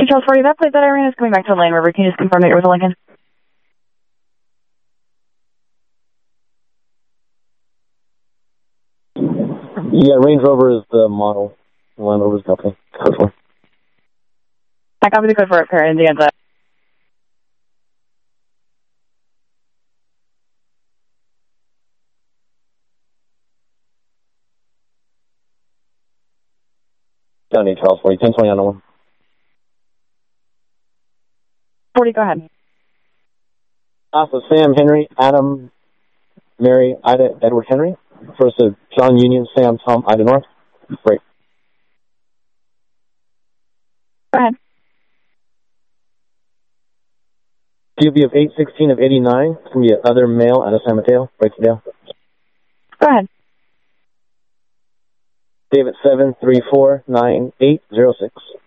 Charles 40, that plate that I ran is coming back to Lane River. Can you just confirm that you're with a Lincoln? Yeah, Range Rover is the model. Land Rover is okay. Code 4. I copy the code for it, Perry, in the end. County Charles 40, 1020 on the 1. 40, go ahead. Alpha Sam Henry, Adam, Mary, Ida, Edward Henry. First of John Union, Sam, Tom, Ida North. Great. Go ahead. QB of 816 of 89. It's going to be another male out of San Mateo. Break it down. Go ahead. David 7349806.